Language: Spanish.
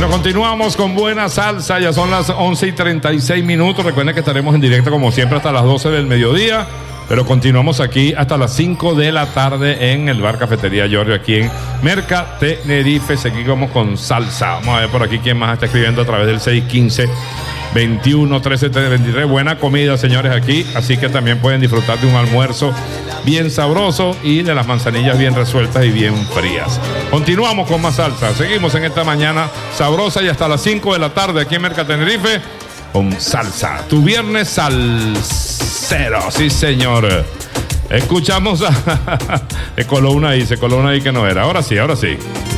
Bueno, continuamos con buena salsa. Ya son las 11:36. Recuerden que estaremos en directo como siempre hasta las 12 del mediodía. Pero continuamos aquí hasta las 5 de la tarde en el bar Cafetería Giorgio, aquí en Merca Tenerife. Seguimos con salsa. Vamos a ver por aquí quién más está escribiendo a través del 615-21-13-23. Buena comida, señores, aquí. Así que también pueden disfrutar de un almuerzo bien sabroso y de las manzanillas bien resueltas y bien frías. Continuamos con más salsa. Seguimos en esta mañana sabrosa y hasta las 5 de la tarde aquí en Merca Tenerife con salsa. Tu viernes salsero, sí señor. Escuchamos a... se coló una ahí que no era. Ahora sí.